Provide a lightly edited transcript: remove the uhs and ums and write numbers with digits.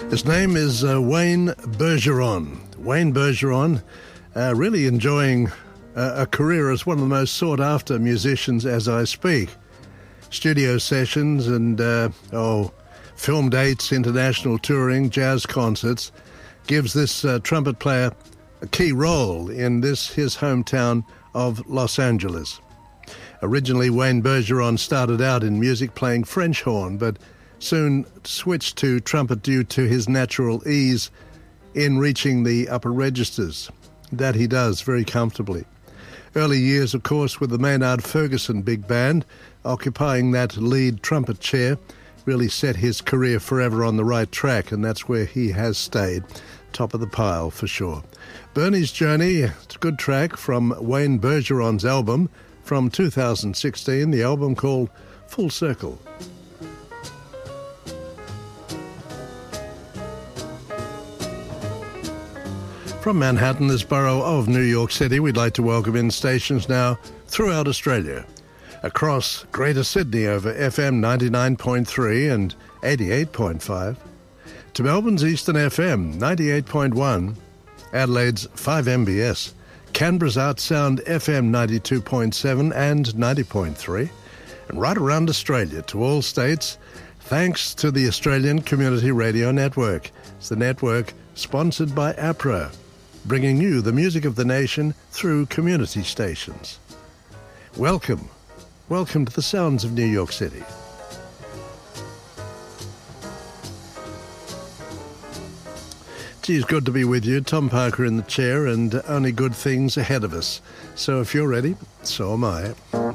His name is Wayne Bergeron. Wayne Bergeron really enjoying a career as one of the most sought-after musicians as I speak. Studio sessions and film dates, international touring, jazz concerts gives this trumpet player a key role in his hometown of Los Angeles. Originally, Wayne Bergeron started out in music playing French horn, but soon switched to trumpet due to his natural ease in reaching the upper registers. That he does very comfortably. Early years, of course, with the Maynard Ferguson Big Band, occupying that lead trumpet chair, really set his career forever on the right track, and that's where he has stayed, top of the pile for sure. Bernie's Journey, it's a good track from Wayne Bergeron's album from 2016, the album called Full Circle. From Manhattan, this borough of New York City, we'd like to welcome in stations now throughout Australia. Across Greater Sydney over FM 99.3 and 88.5. To Melbourne's Eastern FM 98.1. Adelaide's 5MBS. Canberra's Artsound FM 92.7 and 90.3. And right around Australia to all states, thanks to the Australian Community Radio Network. It's the network sponsored by APRA, bringing you the music of the nation through community stations. Welcome to the sounds of New York City. Geez, good to be with you. Tom Parker in the chair, and only good things ahead of us. So if you're ready, so am I.